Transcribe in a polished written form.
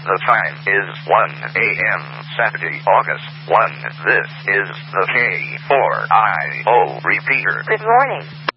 The time is 1 a.m. Saturday, August 1. This is the K4IO repeater. Good morning.